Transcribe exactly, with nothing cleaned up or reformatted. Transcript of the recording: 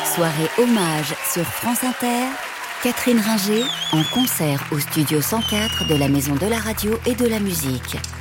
Soirée hommage sur France Inter, Catherine Ringer en concert au studio cent quatre de la Maison de la Radio et de la Musique.